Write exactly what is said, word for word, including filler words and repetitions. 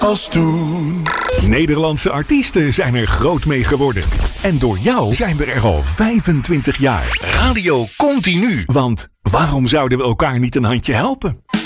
als toen. Nederlandse artiesten zijn er groot mee geworden. En door jou zijn we er al vijfentwintig jaar. Radio Continu. Want waarom zouden we elkaar niet een handje helpen?